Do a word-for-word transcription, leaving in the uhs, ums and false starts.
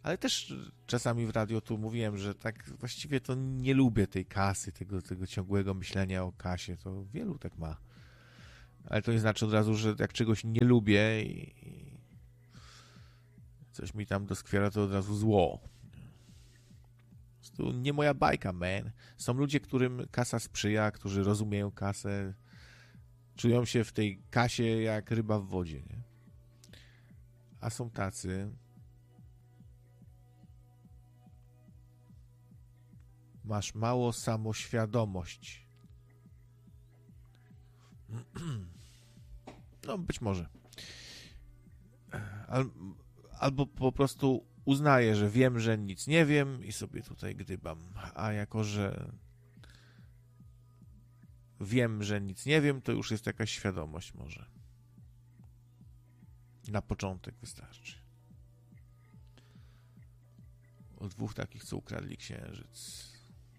Ale też czasami w radio tu mówiłem, że tak właściwie to nie lubię tej kasy, tego, tego ciągłego myślenia o kasie. To wielu tak ma. Ale to nie znaczy od razu, że jak czegoś nie lubię i coś mi tam doskwiera, to od razu zło. To nie moja bajka, man. Są ludzie, którym kasa sprzyja, którzy rozumieją kasę, czują się w tej kasie jak ryba w wodzie, nie? A są tacy, masz mało samoświadomość. No, być może. Al, albo po prostu uznaję, że wiem, że nic nie wiem i sobie tutaj gdybam. A jako, że wiem, że nic nie wiem, to już jest jakaś świadomość może. Na początek wystarczy. O dwóch takich, co ukradli księżyc.